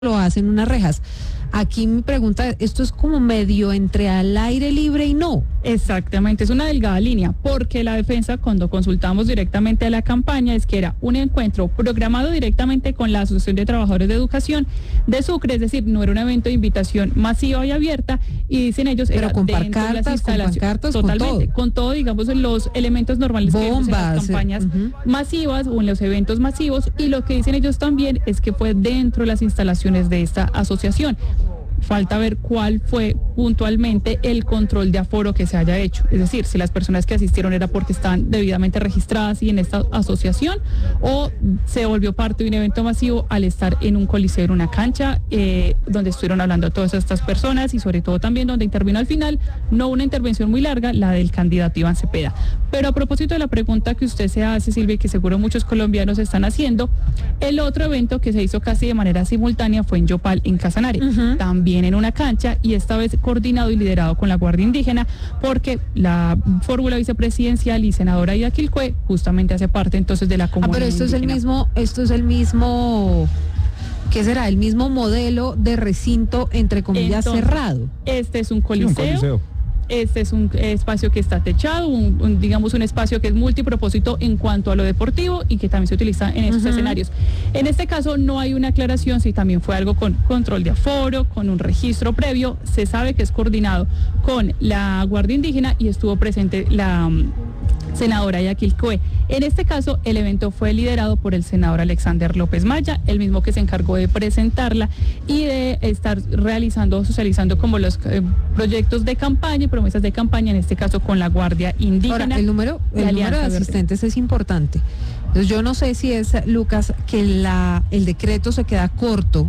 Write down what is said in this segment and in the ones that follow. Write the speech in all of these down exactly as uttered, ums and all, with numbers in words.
lo hacen unas rejas. Aquí mi pregunta es, ¿esto es como medio entre al aire libre y no? Exactamente, es una delgada línea, porque la defensa, cuando consultamos directamente a la campaña, es que era un encuentro programado directamente con la Asociación de Trabajadores de Educación de Sucre, es decir, no era un evento de invitación masiva y abierta, y dicen ellos, pero era con dentro de las pancartas, con instalaciones, pancartas, totalmente, con todo. con todo, digamos, los elementos normales que vemos en las Bombas, campañas uh-huh. masivas o en los eventos masivos, y lo que dicen ellos también es que fue dentro de las instalaciones de esta asociación. Falta ver cuál fue puntualmente el control de aforo que se haya hecho. Es decir, si las personas que asistieron era porque estaban debidamente registradas y en esta asociación, o se volvió parte de un evento masivo al estar en un coliseo, en una cancha, eh, donde estuvieron hablando todas estas personas y sobre todo también donde intervino al final, no una intervención muy larga, la del candidato Iván Cepeda. Pero a propósito de la pregunta que usted se hace, Silvia, y que seguro muchos colombianos están haciendo, el otro evento que se hizo casi de manera simultánea fue en Yopal, en Casanare. Uh-huh. También en una cancha, y esta vez coordinado y liderado con la Guardia Indígena, porque la fórmula vicepresidencial y senadora Aida Quilcue justamente hace parte entonces de la comunidad. Ah, pero esto indígena. es el mismo, esto es el mismo, ¿qué será? El mismo modelo de recinto, entre comillas, entonces, cerrado. Este es un coliseo. Sí, un coliseo. Este es un espacio que está techado, un, un, digamos un espacio que es multipropósito en cuanto a lo deportivo y que también se utiliza en estos uh-huh. escenarios. En este caso no hay una aclaración si también fue algo con control de aforo, con un registro previo. Se sabe que es coordinado con la Guardia Indígena y estuvo presente la um, senadora Aida Quilcue. En este caso, el evento fue liderado por el senador Alexander López Maya, el mismo que se encargó de presentarla y de estar realizando, socializando como los eh, proyectos de campaña y promesas de campaña, en este caso con la Guardia Indígena. Ahora, el número, el número de asistentes es importante. Entonces, yo no sé si es, Lucas, que la, el decreto se queda corto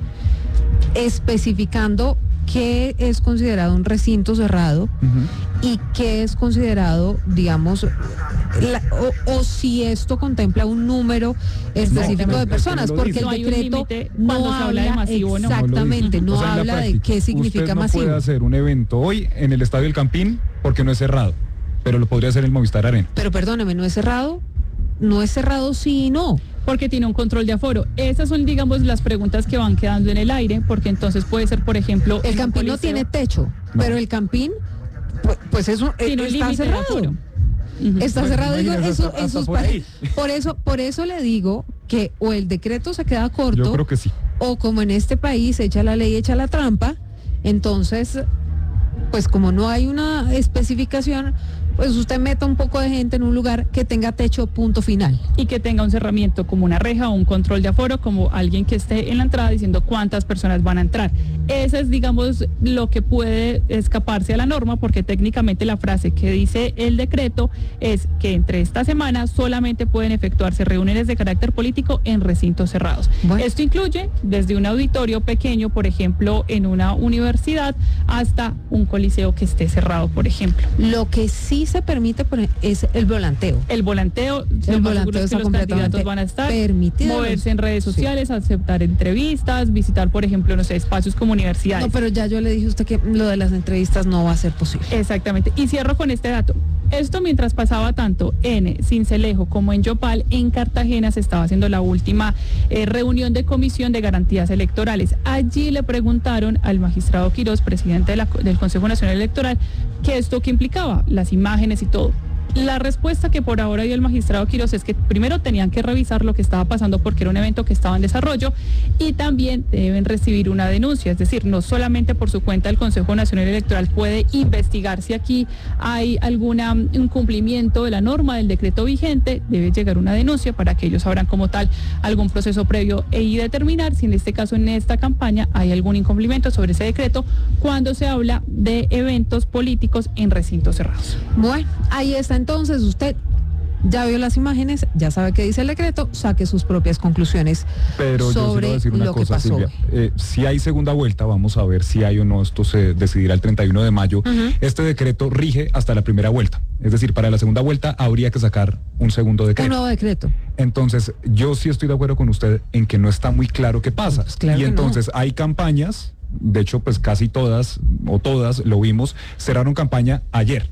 especificando qué es considerado un recinto cerrado uh-huh. y qué es considerado, digamos, la, o, o si esto contempla un número específico no, de personas, no porque no el decreto no se habla de masivo, ¿no? Exactamente, no, o sea, habla de qué significa usted no masivo. Puede hacer un evento hoy en el Estadio El Campín porque no es cerrado, pero lo podría hacer en el Movistar Arena. Pero perdóneme, ¿no es cerrado? No es cerrado sí y no. Porque tiene un control de aforo. Esas son, digamos, las preguntas que van quedando en el aire, porque entonces puede ser, por ejemplo... El Campín no tiene techo, no. pero el Campín, pues, pues eso tiene está cerrado. Uh-huh. Está bueno, cerrado, digo, eso, hasta, en sus por, por eso, por eso le digo que o el decreto se queda corto, yo creo que sí. O como en este país echa la ley, echa la trampa, entonces, pues como no hay una especificación, pues usted meta un poco de gente en un lugar que tenga techo, punto final. Y que tenga un cerramiento como una reja o un control de aforo, como alguien que esté en la entrada diciendo cuántas personas van a entrar. Ese es, digamos, lo que puede escaparse a la norma, porque técnicamente la frase que dice el decreto es que entre esta semana solamente pueden efectuarse reuniones de carácter político en recintos cerrados. Bueno. Esto incluye desde un auditorio pequeño, por ejemplo, en una universidad, hasta un coliseo que esté cerrado, por ejemplo. Lo que sí se permite es el volanteo. El volanteo, el volanteo es que los candidatos van a estar permitido. Moverse en redes sociales, sí. Aceptar entrevistas, visitar, por ejemplo, no sé, espacios como universidades. No, pero ya yo le dije a usted que lo de las entrevistas no va a ser posible. Exactamente. Y cierro con este dato. Esto mientras pasaba tanto en Sincelejo como en Yopal, en Cartagena se estaba haciendo la última eh, reunión de comisión de garantías electorales. Allí le preguntaron al magistrado Quirós, presidente de la, del Consejo Nacional Electoral, que esto que implicaba, las imágenes y todo. La respuesta que por ahora dio el magistrado Quirós es que primero tenían que revisar lo que estaba pasando porque era un evento que estaba en desarrollo y también deben recibir una denuncia, es decir, no solamente por su cuenta el Consejo Nacional Electoral puede investigar si aquí hay algún incumplimiento de la norma del decreto vigente, debe llegar una denuncia para que ellos sabrán como tal algún proceso previo y determinar si en este caso en esta campaña hay algún incumplimiento sobre ese decreto cuando se habla de eventos políticos en recintos cerrados. Bueno, ahí está. Entonces usted ya vio las imágenes, ya sabe qué dice el decreto, saque sus propias conclusiones. Pero sobre yo decir una lo cosa, que pasó. Silvia, eh, si hay segunda vuelta, vamos a ver si hay o no, esto se decidirá el treinta y uno de mayo. Uh-huh. Este decreto rige hasta la primera vuelta, es decir, para la segunda vuelta habría que sacar un segundo decreto. Un nuevo decreto. Entonces, yo sí estoy de acuerdo con usted en que no está muy claro qué pasa. Pues claro y entonces no. Hay campañas, de hecho, pues casi todas, o todas, lo vimos, cerraron campaña ayer.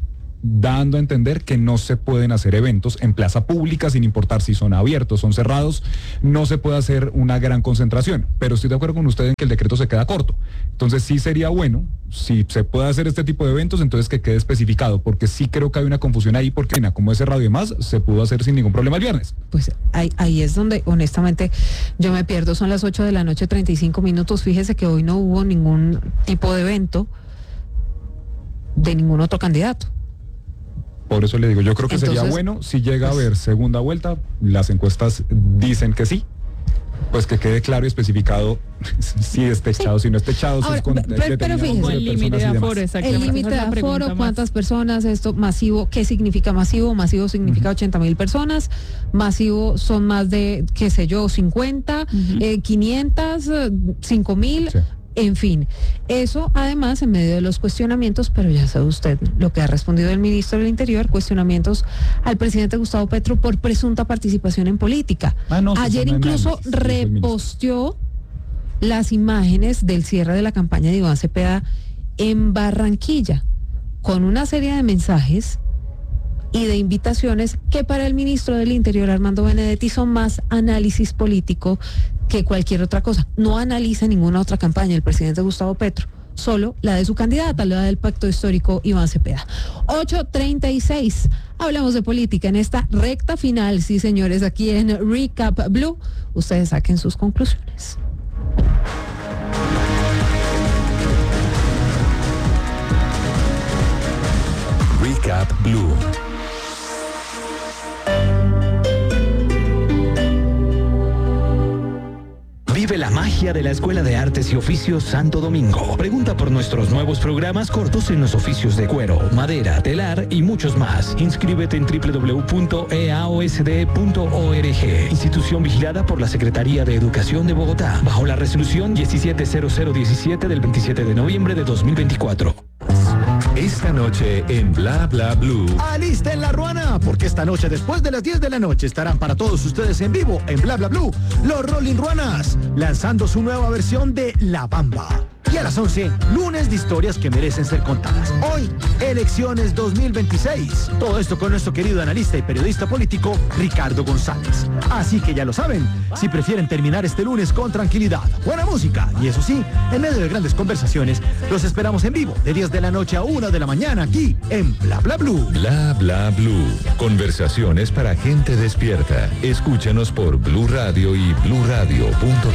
dando a entender que no se pueden hacer eventos en plaza pública, sin importar si son abiertos, son cerrados, no se puede hacer una gran concentración. Pero estoy de acuerdo con usted en que el decreto se queda corto. Entonces sí sería bueno, si se puede hacer este tipo de eventos, entonces que quede especificado, porque sí creo que hay una confusión ahí, porque como es cerrado y demás, se pudo hacer sin ningún problema el viernes. Pues ahí, ahí es donde honestamente yo me pierdo, son las ocho de la noche, treinta y cinco minutos, fíjese que hoy no hubo ningún tipo de evento de ningún otro candidato. Por eso le digo, yo creo que Entonces, sería bueno si llega pues, a haber segunda vuelta, las encuestas dicen que sí, pues que quede claro y especificado si es techado, sí. si no es techado, Ahora, si es con pero, pero fíjense, el límite de aforo, el límite de aforo, cuántas personas, esto masivo, ¿qué significa masivo? Masivo significa uh-huh. ochenta mil personas, masivo son más de, qué sé yo, cincuenta, uh-huh. eh, quinientas, cinco mil. Sí. En fin, eso además en medio de los cuestionamientos, pero ya sabe usted lo que ha respondido el ministro del Interior, cuestionamientos al presidente Gustavo Petro por presunta participación en política. Ah, no, Ayer incluso análisis, reposteó las imágenes del cierre de la campaña de Iván Cepeda en Barranquilla, con una serie de mensajes y de invitaciones que para el ministro del Interior, Armando Benedetti, son más análisis político que cualquier otra cosa. No analiza ninguna otra campaña el presidente Gustavo Petro, solo la de su candidata, la del pacto histórico Iván Cepeda. ocho treinta y seis, hablamos de política en esta recta final, sí señores, aquí en Recap Blue. Ustedes saquen sus conclusiones. Recap Blue. Vive la magia de la Escuela de Artes y Oficios Santo Domingo. Pregunta por nuestros nuevos programas cortos en los oficios de cuero, madera, telar y muchos más. Inscríbete en doble u doble u doble u punto e a o s d punto org. Institución vigilada por la Secretaría de Educación de Bogotá, bajo la resolución diecisiete cero cero diecisiete del veintisiete de noviembre de dos mil veinticuatro. Esta noche en Bla Bla Blue. ¡Alisten la ruana! Porque esta noche, después de las diez de la noche, estarán para todos ustedes en vivo en Bla Bla Blue los Rolling Ruanas, lanzando su nueva versión de La Bamba. Y a las once, lunes de historias que merecen ser contadas. Hoy, elecciones dos mil veintiséis. Todo esto con nuestro querido analista y periodista político, Ricardo González. Así que ya lo saben, si prefieren terminar este lunes con tranquilidad, buena música, y eso sí, en medio de grandes conversaciones, los esperamos en vivo de diez de la noche a una de la mañana aquí en Bla Bla Blue. Bla Bla Blue. Conversaciones para gente despierta. Escúchanos por Blue Radio y blue radio punto com.